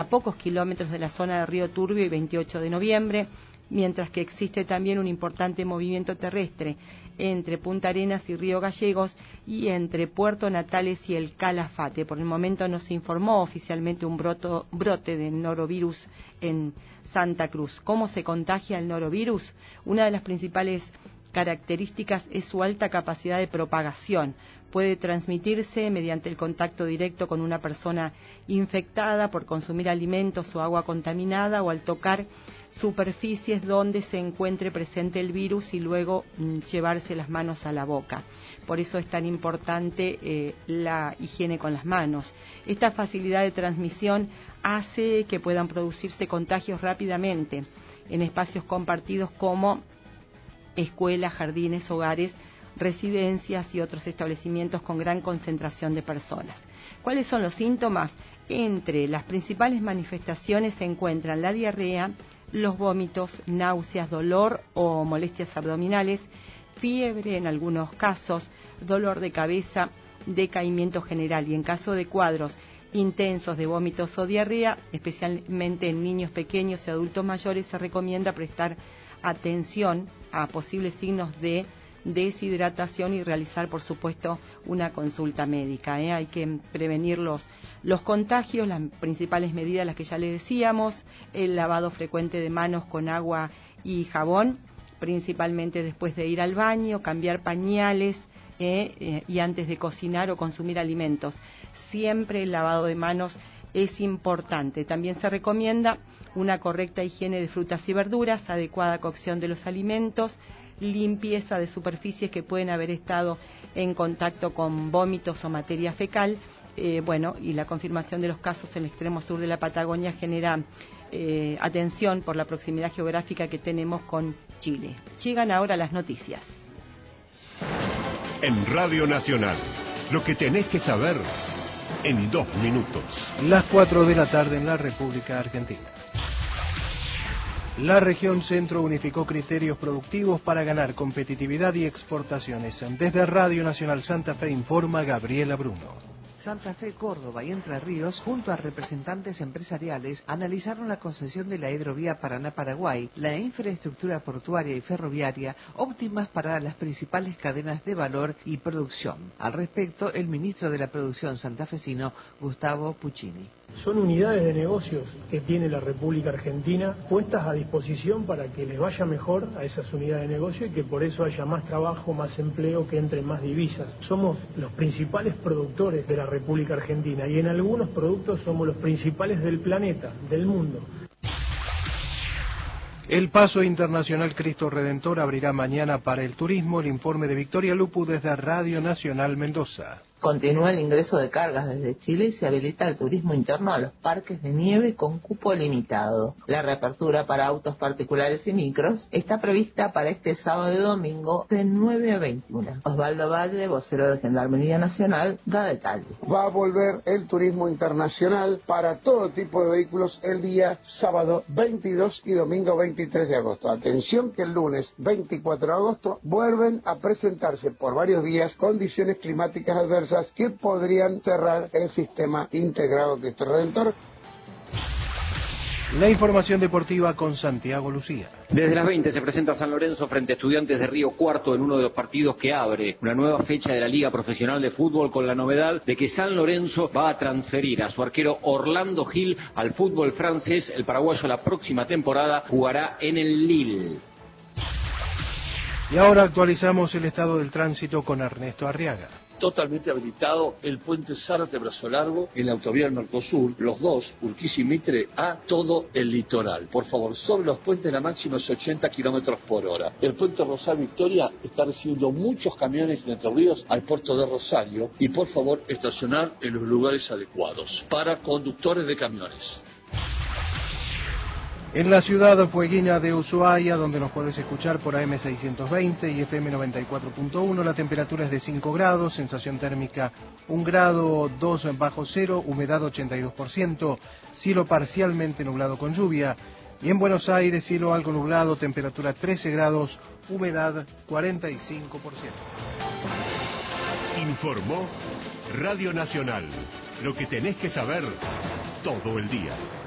pocos kilómetros de la zona de Río Turbio y 28 de noviembre, mientras que existe también un importante movimiento terrestre entre Punta Arenas y Río Gallegos y entre Puerto Natales y el Calafate. Por el momento no se informó oficialmente un brote de norovirus en Santa Cruz. ¿Cómo se contagia el norovirus? Una de las principales características es su alta capacidad de propagación. Puede transmitirse mediante el contacto directo con una persona infectada por consumir alimentos o agua contaminada o al tocar superficies donde se encuentre presente el virus y luego llevarse las manos a la boca. Por eso es tan importante la higiene con las manos. Esta facilidad de transmisión hace que puedan producirse contagios rápidamente en espacios compartidos como escuelas, jardines, hogares, residencias y otros establecimientos con gran concentración de personas. ¿Cuáles son los síntomas? Entre las principales manifestaciones se encuentran la diarrea, los vómitos, náuseas, dolor o molestias abdominales, fiebre en algunos casos, dolor de cabeza, decaimiento general y en caso de cuadros intensos de vómitos o diarrea, especialmente en niños pequeños y adultos mayores, se recomienda prestar atención a posibles signos de deshidratación y realizar, por supuesto, una consulta médica. Hay que prevenir los contagios, las principales medidas, las que ya les decíamos, el lavado frecuente de manos con agua y jabón, principalmente después de ir al baño, cambiar pañales y antes de cocinar o consumir alimentos. Siempre el lavado de manos es importante. También se recomienda una correcta higiene de frutas y verduras, adecuada cocción de los alimentos, limpieza de superficies que pueden haber estado en contacto con vómitos o materia fecal. Y la confirmación de los casos en el extremo sur de la Patagonia genera atención por la proximidad geográfica que tenemos con Chile. Llegan ahora las noticias. En Radio Nacional, lo que tenés que saber en 2 minutos. Las 4 de la tarde en la República Argentina. La región centro unificó criterios productivos para ganar competitividad y exportaciones. Desde Radio Nacional Santa Fe informa Gabriela Bruno. Santa Fe, Córdoba y Entre Ríos, junto a representantes empresariales, analizaron la concesión de la hidrovía Paraná-Paraguay, la infraestructura portuaria y ferroviaria, óptimas para las principales cadenas de valor y producción. Al respecto, el ministro de la Producción santafesino, Gustavo Puccini. Son unidades de negocios que tiene la República Argentina puestas a disposición para que les vaya mejor a esas unidades de negocio y que por eso haya más trabajo, más empleo, que entren más divisas. Somos los principales productores de la República Argentina y en algunos productos somos los principales del planeta, del mundo. El Paso Internacional Cristo Redentor abrirá mañana para el turismo. El informe de Victoria Lupu desde Radio Nacional Mendoza. Continúa el ingreso de cargas desde Chile y se habilita el turismo interno a los parques de nieve con cupo limitado. La reapertura para autos particulares y micros está prevista para este sábado y domingo de 9 a 21. Osvaldo Valle, vocero de Gendarmería Nacional, da detalles. Va a volver el turismo internacional para todo tipo de vehículos el día sábado 22 y domingo 23 de agosto. Atención que el lunes 24 de agosto vuelven a presentarse por varios días condiciones climáticas adversas que podrían cerrar el sistema integrado Cristo Redentor. La información deportiva con Santiago Lucía. Desde las 20 se presenta San Lorenzo frente a Estudiantes de Río Cuarto en uno de los partidos que abre una nueva fecha de la Liga Profesional de Fútbol, con la novedad de que San Lorenzo va a transferir a su arquero Orlando Gil al fútbol francés. El paraguayo la próxima temporada jugará en el Lille. Y ahora actualizamos el estado del tránsito con Ernesto Arriaga. Totalmente habilitado el puente Zárate-Brazo Largo en la autovía del Mercosur, los dos, Urquiza y Mitre, a todo el litoral. Por favor, sobre los puentes la máxima es 80 kilómetros por hora. El puente Rosal Victoria está recibiendo muchos camiones de Entre Ríos al puerto de Rosario y por favor estacionar en los lugares adecuados para conductores de camiones. En la ciudad fueguina de Ushuaia, donde nos podés escuchar por AM 620 y FM 94.1, la temperatura es de 5 grados, sensación térmica 1 grado 2 bajo cero, humedad 82%, cielo parcialmente nublado con lluvia. Y en Buenos Aires, cielo algo nublado, temperatura 13 grados, humedad 45%. Informó Radio Nacional. Lo que tenés que saber todo el día.